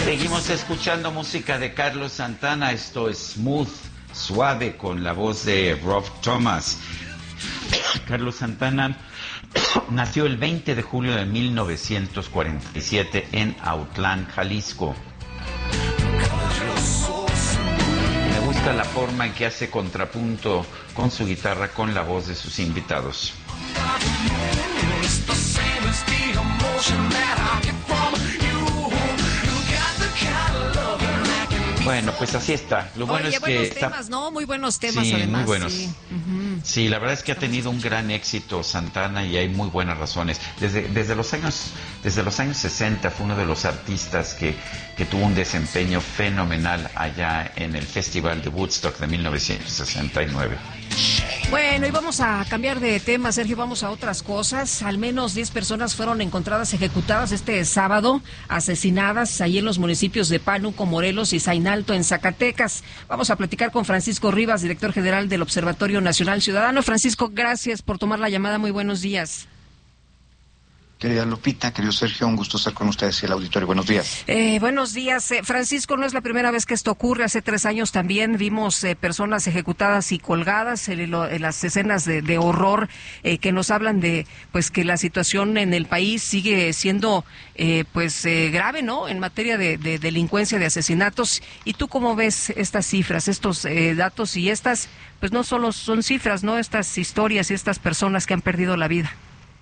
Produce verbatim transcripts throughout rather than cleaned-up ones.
Seguimos escuchando música de Carlos Santana. Esto es Smooth, suave, con la voz de Rob Thomas. Carlos Santana nació el veinte de julio de mil novecientos cuarenta y siete en Autlán, Jalisco. Me gusta la forma en que hace contrapunto con su guitarra con la voz de sus invitados. Bueno, pues así está. Lo bueno Oye, es que buenos está... temas, ¿no? Muy buenos temas, sí, además. muy buenos. Sí. Uh-huh. Sí, la verdad es que ha tenido un gran éxito Santana y hay muy buenas razones. Desde, desde los años, desde los años sesenta fue uno de los artistas que, que tuvo un desempeño fenomenal allá en el Festival de Woodstock de mil novecientos sesenta y nueve. Bueno, y vamos a cambiar de tema, Sergio, vamos a otras cosas. Al menos diez personas fueron encontradas ejecutadas este sábado, asesinadas ahí en los municipios de Pánuco, Morelos y Zainalto, en Zacatecas. Vamos a platicar con Francisco Rivas, director general del Observatorio Nacional Ciudadano. Francisco, gracias por tomar la llamada. Muy buenos días. Querida Lupita, querido Sergio, un gusto estar con ustedes y el auditorio. Buenos días. Eh, buenos días. Eh, Francisco, no es la primera vez que esto ocurre. Hace tres años también vimos eh, personas ejecutadas y colgadas, en, lo, en las escenas de, de horror eh, que nos hablan de pues que la situación en el país sigue siendo eh, pues eh, grave, ¿no? En materia de, de delincuencia, de asesinatos. ¿Y tú cómo ves estas cifras, estos eh, datos y estas, pues no solo son cifras, ¿no? Estas historias y estas personas que han perdido la vida.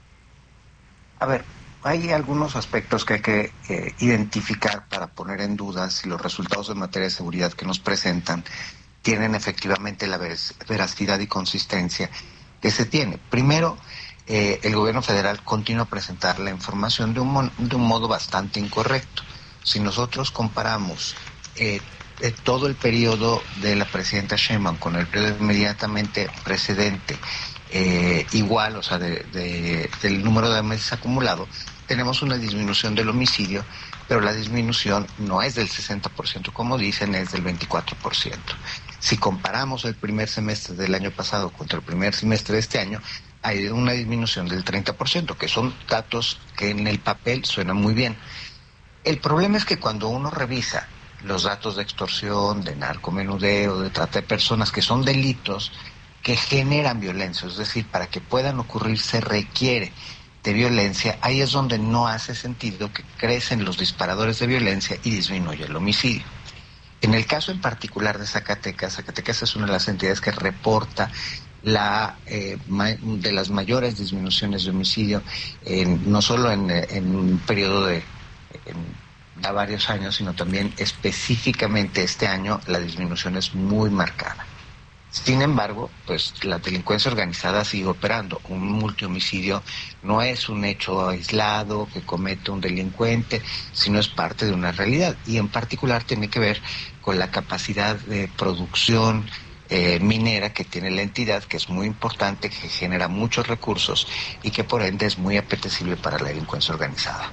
A ver, hay algunos aspectos que hay que eh, identificar para poner en duda si los resultados en materia de seguridad que nos presentan tienen efectivamente la veracidad y consistencia que se tiene. Primero, eh, el gobierno federal continúa a presentar la información de un, mon- de un modo bastante incorrecto. Si nosotros comparamos eh, eh, todo el periodo de la presidenta Sheinbaum con el periodo inmediatamente precedente, Eh, igual, o sea, de, de, del número de meses acumulado, tenemos una disminución del homicidio, pero la disminución no es del sesenta por ciento, como dicen, es del veinticuatro por ciento. Si comparamos el primer semestre del año pasado contra el primer semestre de este año, hay una disminución del treinta por ciento, que son datos que en el papel suenan muy bien. El problema es que cuando uno revisa los datos de extorsión, de narcomenudeo, de trata de personas, que son delitos que generan violencia, es decir, para que puedan ocurrir se requiere de violencia, ahí es donde no hace sentido que crecen los disparadores de violencia y disminuye el homicidio. En el caso en particular de Zacatecas, Zacatecas es una de las entidades que reporta la eh, ma- de las mayores disminuciones de homicidio, en, no solo en, en un periodo de en, ya varios años, sino también específicamente este año la disminución es muy marcada. Sin embargo, pues la delincuencia organizada sigue operando. Un multihomicidio no es un hecho aislado que comete un delincuente, sino es parte de una realidad. Y en particular tiene que ver con la capacidad de producción eh, minera que tiene la entidad, que es muy importante, que genera muchos recursos y que por ende es muy apetecible para la delincuencia organizada.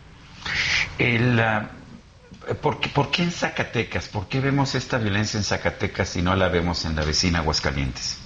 El... Uh... ¿Por qué, ¿Por qué en Zacatecas? ¿Por qué vemos esta violencia en Zacatecas y no la vemos en la vecina Aguascalientes?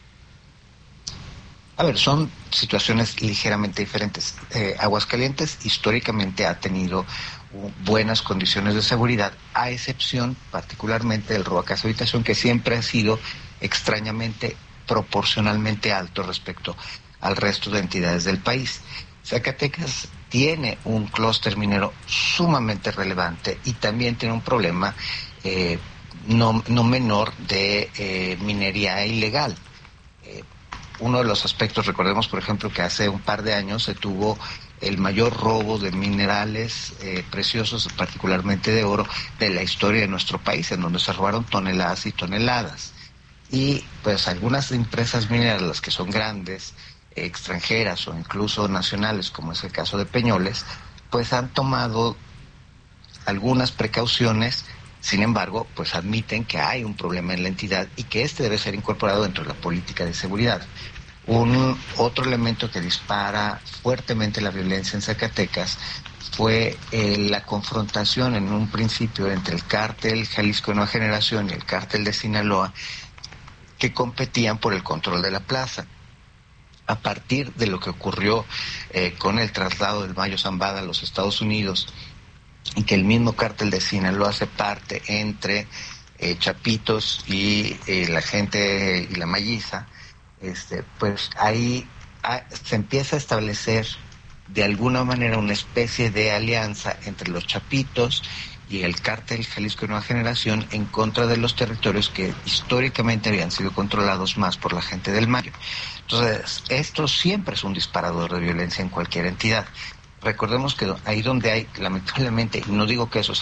A ver, son situaciones ligeramente diferentes. Eh, Aguascalientes históricamente ha tenido uh, buenas condiciones de seguridad, a excepción particularmente del robo a casa habitación, que siempre ha sido extrañamente proporcionalmente alto respecto al resto de entidades del país. Zacatecas tiene un clúster minero sumamente relevante y también tiene un problema eh, no, no menor de eh, minería ilegal. Eh, uno de los aspectos, recordemos por ejemplo que hace un par de años se tuvo el mayor robo de minerales eh, preciosos, particularmente de oro, de la historia de nuestro país, en donde se robaron toneladas y toneladas. Y pues algunas empresas mineras, las que son grandes, extranjeras o incluso nacionales, como es el caso de Peñoles, pues han tomado algunas precauciones. Sin embargo, pues admiten que hay un problema en la entidad y que este debe ser incorporado dentro de la política de seguridad. Un otro elemento que dispara fuertemente la violencia en Zacatecas fue eh, la confrontación en un principio entre el cártel Jalisco Nueva Generación y el cártel de Sinaloa, que competían por el control de la plaza. A partir de lo que ocurrió eh, con el traslado del Mayo Zambada a los Estados Unidos y que el mismo cártel de Sinaloa hace parte entre eh, Chapitos y eh, la gente y la Malliza, este, pues ahí ah, se empieza a establecer de alguna manera una especie de alianza entre los Chapitos y el cártel Jalisco Nueva Generación en contra de los territorios que históricamente habían sido controlados más por la gente del Mayo. Entonces, esto siempre es un disparador de violencia en cualquier entidad. Recordemos que ahí donde hay, lamentablemente, no digo que eso